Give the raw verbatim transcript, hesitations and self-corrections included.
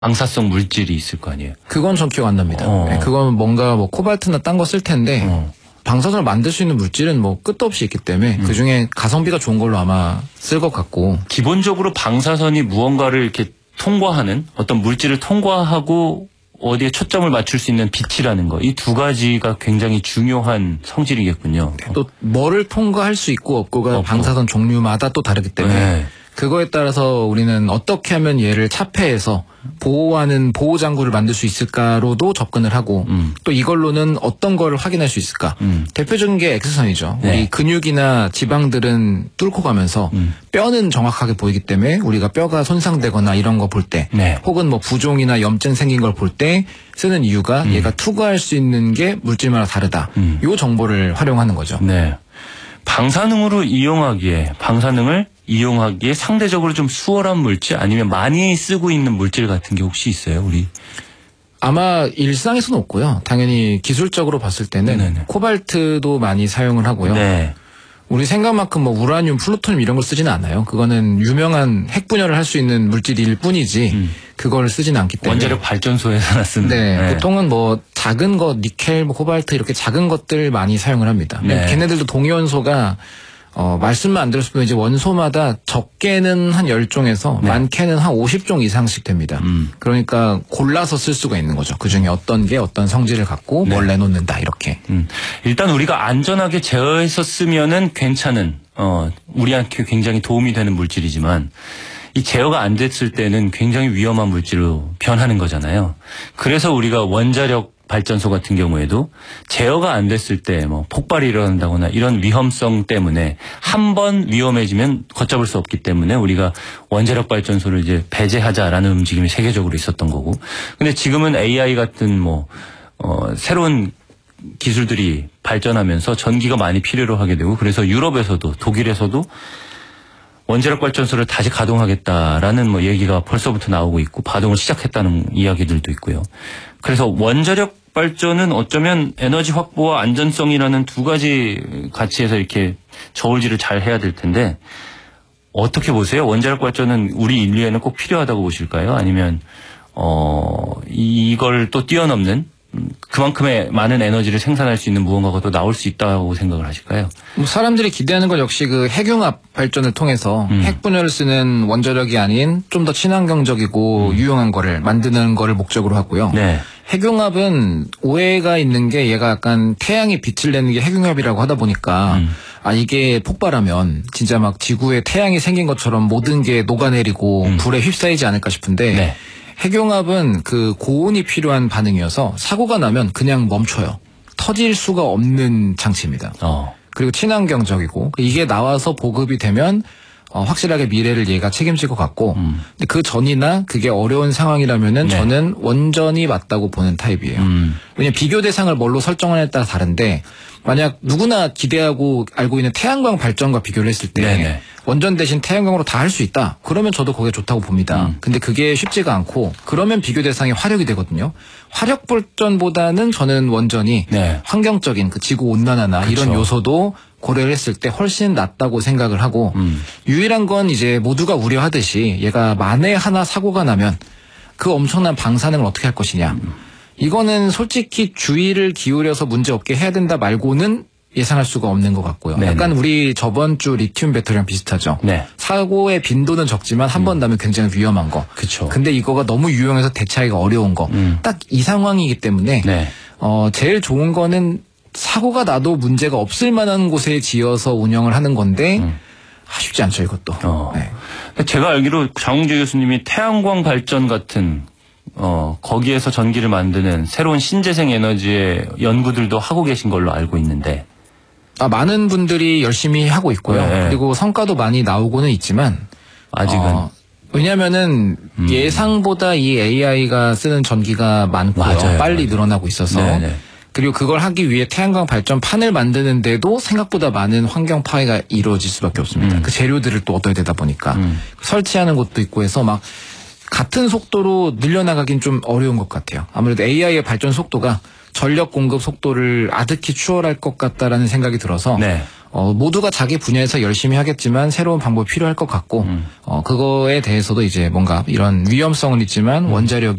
방사성 물질이 있을 거 아니에요? 그건 전 기억 안 납니다. 어. 네, 그건 뭔가 뭐 코발트나 딴 거 쓸 텐데 어. 방사선을 만들 수 있는 물질은 뭐 끝도 없이 있기 때문에 음. 그중에 가성비가 좋은 걸로 아마 쓸 것 같고. 기본적으로 방사선이 무언가를 이렇게 통과하는 어떤 물질을 통과하고 어디에 초점을 맞출 수 있는 빛이라는 거. 이 두 가지가 굉장히 중요한 성질이겠군요. 네, 또 뭐를 통과할 수 있고 없고가 없고. 방사선 종류마다 또 다르기 때문에 네. 그거에 따라서 우리는 어떻게 하면 얘를 차폐해서 보호하는 보호장구를 만들 수 있을까로도 접근을 하고 음. 또 이걸로는 어떤 걸 확인할 수 있을까. 음. 대표적인 게 X선이죠. 네. 우리 근육이나 지방들은 뚫고 가면서 음. 뼈는 정확하게 보이기 때문에 우리가 뼈가 손상되거나 이런 거 볼 때 네. 혹은 뭐 부종이나 염증 생긴 걸 볼 때 쓰는 이유가 음. 얘가 투과할 수 있는 게 물질마다 다르다. 음. 이 정보를 활용하는 거죠. 네. 방사능으로 이용하기에 방사능을 이용하기에 상대적으로 좀 수월한 물질 아니면 많이 쓰고 있는 물질 같은 게 혹시 있어요, 우리? 아마 일상에서는 없고요. 당연히 기술적으로 봤을 때는 네네. 코발트도 많이 사용을 하고요. 네. 우리 생각만큼 뭐 우라늄, 플루토늄 이런 걸 쓰지는 않아요. 그거는 유명한 핵 분열을 할 수 있는 물질일 뿐이지 음. 그걸 쓰지는 않기 때문에. 원자력 발전소에서나 쓰는. 네, 네. 보통은 뭐 작은 거, 니켈, 뭐 코발트 이렇게 작은 것들 많이 사용을 합니다. 네. 걔네들도 동위원소가 어, 말씀만 안 드렸으면 이제 원소마다 적게는 한 열 종에서 네. 많게는 한 오십 종 이상씩 됩니다. 음. 그러니까 골라서 쓸 수가 있는 거죠. 그중에 어떤 게 어떤 성질을 갖고 네. 뭘 내놓는다 이렇게. 음. 일단 우리가 안전하게 제어해서 쓰면은 괜찮은 어, 우리한테 굉장히 도움이 되는 물질이지만 이 제어가 안 됐을 때는 굉장히 위험한 물질로 변하는 거잖아요. 그래서 우리가 원자력 발전소 같은 경우에도 제어가 안 됐을 때 뭐 폭발이 일어난다거나 이런 위험성 때문에 한 번 위험해지면 걷잡을 수 없기 때문에 우리가 원자력 발전소를 이제 배제하자라는 움직임이 세계적으로 있었던 거고. 근데 지금은 에이아이 같은 뭐 어 새로운 기술들이 발전하면서 전기가 많이 필요로 하게 되고 그래서 유럽에서도 독일에서도 원자력 발전소를 다시 가동하겠다라는 뭐 얘기가 벌써부터 나오고 있고 가동을 시작했다는 이야기들도 있고요. 그래서 원자력 발전은 어쩌면 에너지 확보와 안전성이라는 두 가지 가치에서 이렇게 저울질을 잘 해야 될 텐데 어떻게 보세요? 원자력 발전은 우리 인류에는 꼭 필요하다고 보실까요? 아니면 어 이걸 또 뛰어넘는 그만큼의 많은 에너지를 생산할 수 있는 무언가가 또 나올 수 있다고 생각을 하실까요? 뭐 사람들이 기대하는 건 역시 그 핵융합 발전을 통해서 음. 핵 분열을 쓰는 원자력이 아닌 좀 더 친환경적이고 음. 유용한 거를 만드는 거를 목적으로 하고요. 네. 핵융합은 오해가 있는 게 얘가 약간 태양이 빛을 내는 게 핵융합이라고 하다 보니까 음. 아 이게 폭발하면 진짜 막 지구에 태양이 생긴 것처럼 모든 게 녹아내리고 음. 불에 휩싸이지 않을까 싶은데 네. 핵융합은 그 고온이 필요한 반응이어서 사고가 나면 그냥 멈춰요. 터질 수가 없는 장치입니다. 어. 그리고 친환경적이고 이게 나와서 보급이 되면 어, 확실하게 미래를 얘가 책임질 것 같고 음. 근데 그 전이나 그게 어려운 상황이라면은 네. 저는 원전이 맞다고 보는 타입이에요. 음. 왜냐면 비교 대상을 뭘로 설정하냐에 따라 다른데 만약 누구나 기대하고 알고 있는 태양광 발전과 비교를 했을 때 네네. 원전 대신 태양광으로 다 할 수 있다. 그러면 저도 그게 좋다고 봅니다. 음. 근데 그게 쉽지가 않고 그러면 비교 대상이 화력이 되거든요. 화력 발전보다는 저는 원전이 네. 환경적인 그 지구 온난화나 그쵸. 이런 요소도 고려를 했을 때 훨씬 낫다고 생각을 하고 음. 유일한 건 이제 모두가 우려하듯이 얘가 만에 하나 사고가 나면 그 엄청난 방사능을 어떻게 할 것이냐. 음. 이거는 솔직히 주의를 기울여서 문제 없게 해야 된다 말고는 예상할 수가 없는 것 같고요. 네네. 약간 우리 저번 주 리튬 배터리랑 비슷하죠. 네. 사고의 빈도는 적지만 한 번 음. 나면 굉장히 위험한 거. 그쵸. 근데 이거가 너무 유용해서 대처하기가 어려운 거. 음. 딱 이 상황이기 때문에 네. 어, 제일 좋은 거는 사고가 나도 문제가 없을 만한 곳에 지어서 운영을 하는 건데 음. 아, 쉽지 않죠 이것도. 어. 네. 제가 알기로 장웅재 교수님이 태양광 발전 같은 어, 거기에서 전기를 만드는 새로운 신재생 에너지의 연구들도 하고 계신 걸로 알고 있는데 아, 많은 분들이 열심히 하고 있고요. 네. 그리고 성과도 많이 나오고는 있지만 아직은 어, 왜냐하면은 음. 예상보다 이 에이아이가 쓰는 전기가 많고요. 맞아요, 빨리 맞아요. 늘어나고 있어서 네네. 그리고 그걸 하기 위해 태양광 발전판을 만드는데도 생각보다 많은 환경 파괴가 이루어질 수밖에 없습니다. 음. 그 재료들을 또 얻어야 되다 보니까 음. 설치하는 곳도 있고 해서 막 같은 속도로 늘려나가긴 좀 어려운 것 같아요. 아무래도 에이아이의 발전 속도가 전력 공급 속도를 아득히 추월할 것 같다라는 생각이 들어서 네. 어, 모두가 자기 분야에서 열심히 하겠지만 새로운 방법이 필요할 것 같고, 음. 어, 그거에 대해서도 이제 뭔가 이런 위험성은 있지만 원자력이